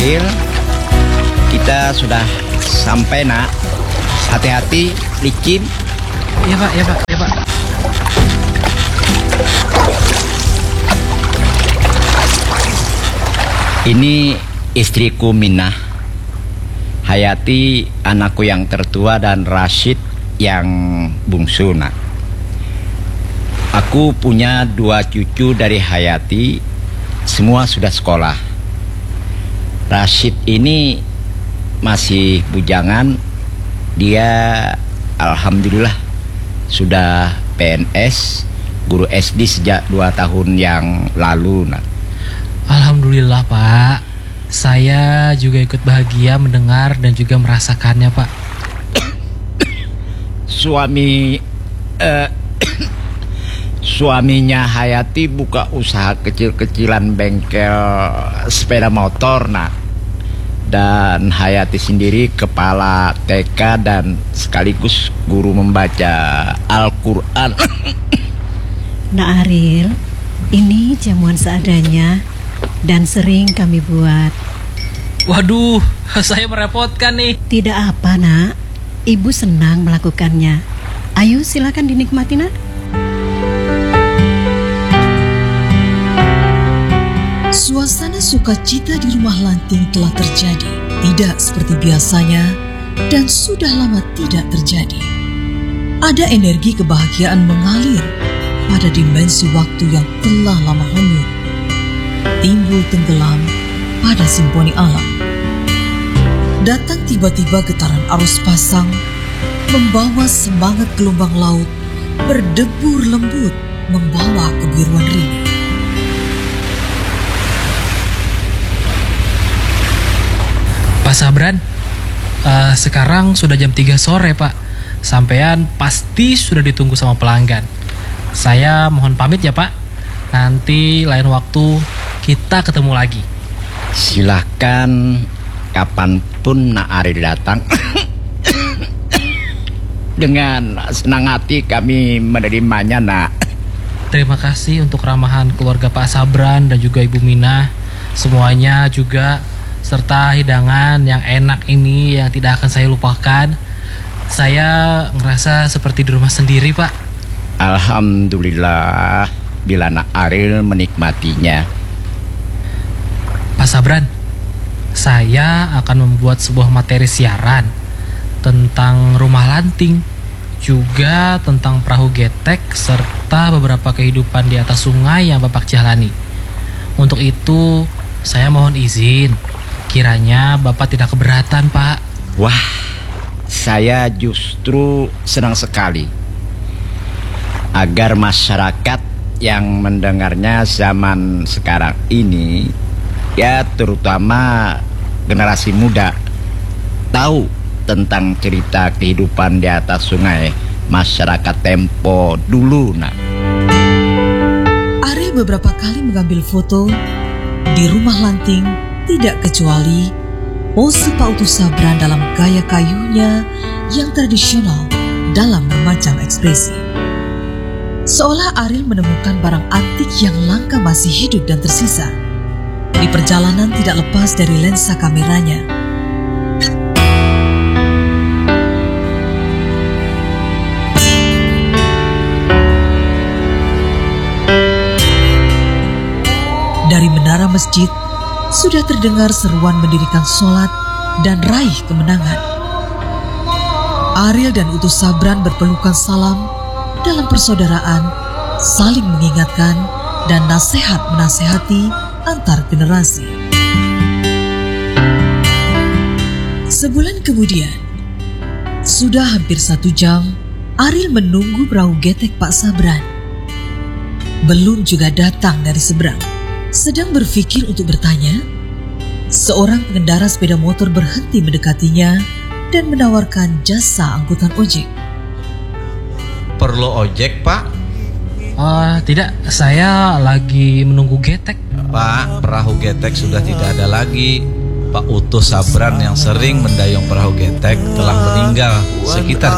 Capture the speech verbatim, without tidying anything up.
Ariel, kita sudah sampai nak. Hati-hati, licin. Iya Pak, iya Pak, iya Pak. Ini istriku Minah, Hayati anakku yang tertua, dan Rashid yang bungsu nak. Aku punya dua cucu dari Hayati, semua sudah sekolah. Rashid ini masih bujangan, dia alhamdulillah sudah P N S, guru S D sejak dua tahun yang lalu nak. Alhamdulillah Pak, saya juga ikut bahagia mendengar dan juga merasakannya Pak. Suami eh, suaminya Hayati buka usaha kecil-kecilan bengkel sepeda motor nak. Dan Hayati sendiri kepala T K dan sekaligus guru membaca Al-Quran. Nak Ariel, ini jamuan seadanya dan sering kami buat. Waduh, saya merepotkan nih. Tidak apa nak, ibu senang melakukannya. Ayo silakan dinikmati nak. Suasana sukacita di rumah Lanting telah terjadi, tidak seperti biasanya dan sudah lama tidak terjadi. Ada energi kebahagiaan mengalir pada dimensi waktu yang telah lama hanyut, timbul tenggelam pada simfoni alam. Datang tiba-tiba getaran arus pasang, membawa semangat gelombang laut, berdebur lembut, membawa kebiruan rini. Pak Sabran, uh, sekarang sudah jam tiga sore Pak. Sampean pasti sudah ditunggu sama pelanggan. Saya mohon pamit ya Pak. Nanti lain waktu kita ketemu lagi. Silahkan kapanpun nak Ariel datang. Dengan senang hati kami menerimanya nak. Terima kasih untuk ramahan keluarga Pak Sabran dan juga Ibu Minah. Semuanya juga serta hidangan yang enak ini yang tidak akan saya lupakan. Saya ngerasa seperti di rumah sendiri Pak. Alhamdulillah bila nak Ariel menikmatinya. Pak Sabran, saya akan membuat sebuah materi siaran tentang rumah Lanting, juga tentang perahu getek, serta beberapa kehidupan di atas sungai yang Bapak jalani. Untuk itu saya mohon izin, kiranya Bapak tidak keberatan Pak. Wah, saya justru senang sekali agar masyarakat yang mendengarnya zaman sekarang ini, ya terutama generasi muda, tahu tentang cerita kehidupan di atas sungai masyarakat tempo dulu nak. Ariel beberapa kali mengambil foto di rumah Lanting, tidak kecuali pose Pak Utu Sabran dalam gaya kayunya yang tradisional dalam bermacam ekspresi. Seolah Ariel menemukan barang antik yang langka masih hidup dan tersisa. Di perjalanan tidak lepas dari lensa kameranya. Dari menara masjid, sudah terdengar seruan mendirikan sholat dan raih kemenangan. Ariel dan Utu Sabran berpelukan salam dalam persaudaraan, saling mengingatkan dan nasihat menasehati antar generasi. Sebulan kemudian, sudah hampir satu jam, Ariel menunggu perahu getek Pak Sabran. Belum juga datang dari seberang. Sedang berpikir untuk bertanya, seorang pengendara sepeda motor berhenti mendekatinya dan menawarkan jasa angkutan ojek. Perlu ojek, Pak? Uh, tidak, saya lagi menunggu getek. Pak, perahu getek sudah tidak ada lagi. Pak Utu Sabran yang sering mendayung perahu getek telah meninggal sekitar